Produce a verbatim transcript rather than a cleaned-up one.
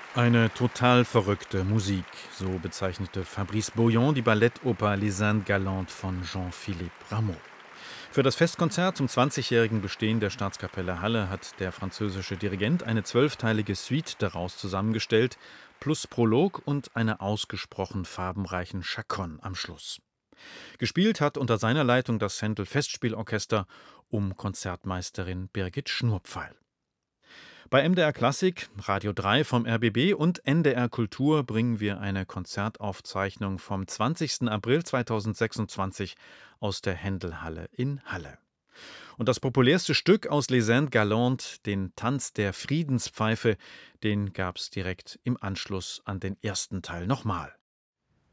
Eine total verrückte Musik, so bezeichnete Fabrice Bouillon die Ballettoper Les Indes Galantes von Jean-Philippe Rameau. Für das Festkonzert zum zwanzigjährigen Bestehen der Staatskapelle Halle hat der französische Dirigent eine zwölfteilige Suite daraus zusammengestellt, plus Prolog und einer ausgesprochen farbenreichen Chaconne am Schluss. Gespielt hat unter seiner Leitung das Händel Festspielorchester um Konzertmeisterin Birgit Schnurpfeil. Bei M D R Klassik, Radio drei vom R B B und N D R Kultur bringen wir eine Konzertaufzeichnung vom zwanzigsten April zweitausendsechsundzwanzig aus der Händelhalle in Halle. Und das populärste Stück aus Les Indes Galantes, den Tanz der Friedenspfeife, den gab's direkt im Anschluss an den ersten Teil nochmal.